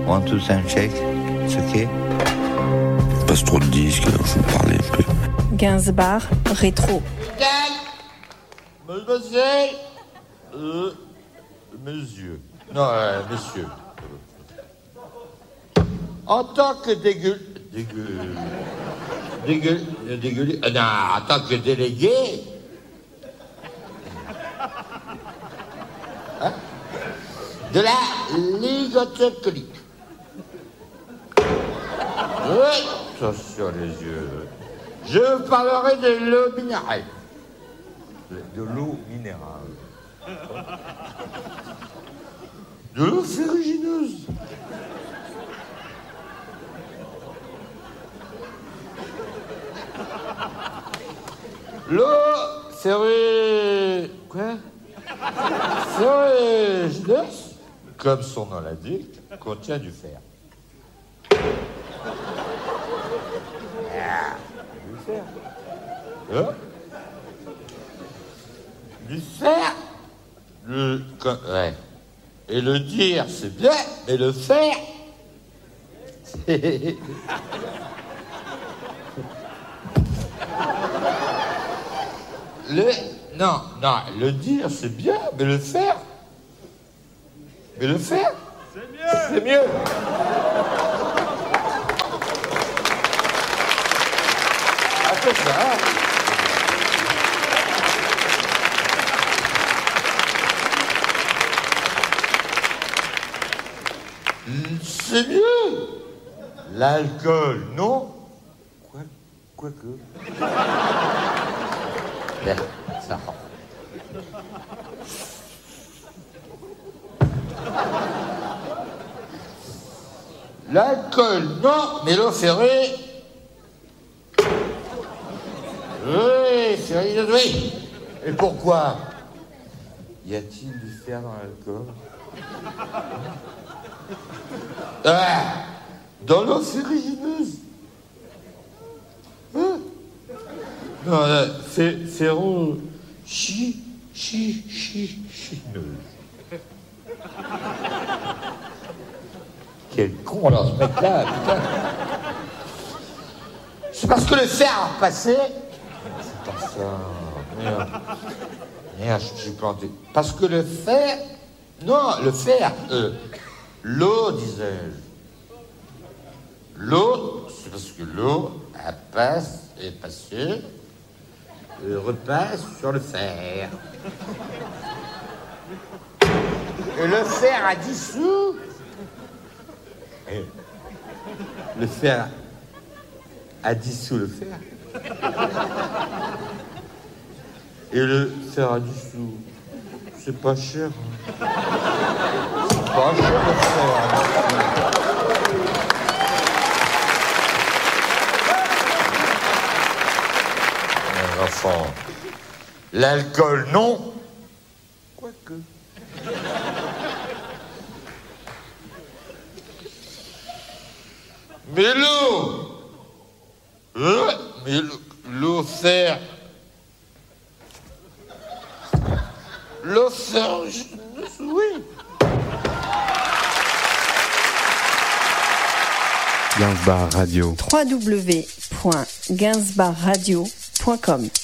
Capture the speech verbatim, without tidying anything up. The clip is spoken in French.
One, two, sound check. C'est ok. Passe trop de disques, faut parler un peu. Gainsbar rétro. Mademoiselle, euh, monsieur, non, euh, messieurs, en tant que dégueu, dégueu, dégueu, dégueu, euh, non, en tant que délégué, hein, de la Ligue alcoolique. Oui, attention les yeux. Je parlerai de l'eau minérale. De l'eau minérale. De l'eau ferrugineuse. L'eau ferrugineuse. Quoi? Ferrugineuse, comme son nom l'indique, contient du fer. Ah, du fer. Hein? Du fer, le, ouais. Et le dire, c'est bien, mais le faire, c'est... Le... Non, non, le dire, c'est bien, mais le faire... Mais le faire, c'est mieux. C'est mieux. Ah, c'est ça, hein. C'est mieux. L'alcool, non? Quoi? Quoi que? Ben, ça rend. L'alcool, non, mais l'eau ferrée... Oui, ferrée, oui. Et pourquoi? Y a-t-il du fer dans l'alcool? Ah, dans l'eau ferrugineuse. Hein? Non, là, fé, ferro... Chi... Chi... Chi... Chineuse. Quel con, alors, ce mec-là, putain. C'est parce que le fer a passé... C'est pas ça... Merde. Merde, je me suis planté. Parce que le fer... Non, le fer... Euh, l'eau, disais-je. L'eau, c'est parce que l'eau, elle passe, est passée, et repasse sur le fer. Et le fer a dissous. Et le fer a dissous le fer. Et le fer a dissous. C'est pas cher. Hein. C'est pas cher le fer. Enfant, l'alcool, non. Quoique. Mais l'eau, euh, mais l'eau fer, l'eau fer, oui. Gainsbar Radio. w w w point gainsbar radio point com